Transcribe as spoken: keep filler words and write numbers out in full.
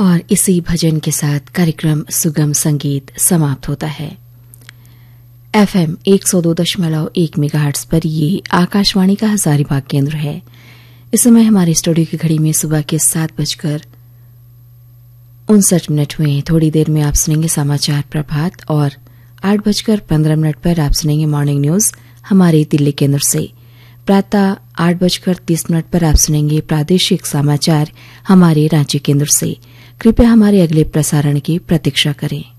और इसी भजन के साथ कार्यक्रम सुगम संगीत समाप्त होता है। एफएम एक सौ दो दशमलव एक मेगाहर्ट्ज पर ये आकाशवाणी का हजारीबाग केंद्र है। इस समय हमारे स्टूडियो की घड़ी में सुबह के सात बजकर उनसठ मिनट हुए। थोड़ी देर में आप सुनेंगे समाचार प्रभात और आठ बजकर पंद्रह मिनट पर आप सुनेंगे मॉर्निंग न्यूज हमारे दिल्ली केंद्र से। प्रातः आठ बजकर तीस मिनट पर आप सुनेंगे प्रादेशिक समाचार हमारे रांची केंद्र से। कृपया हमारे अगले प्रसारण की प्रतीक्षा करें।